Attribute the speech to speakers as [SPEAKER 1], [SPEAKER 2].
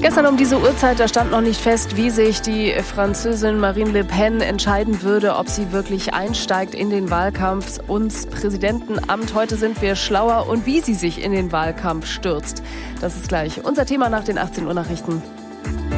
[SPEAKER 1] Gestern um diese Uhrzeit, da stand noch nicht fest, wie sich die Französin Marine Le Pen entscheiden würde, ob sie wirklich einsteigt in den Wahlkampf ums Präsidentenamt. Heute sind wir schlauer und wie sie sich in den Wahlkampf stürzt. Das ist gleich unser Thema nach den 18 Uhr Nachrichten.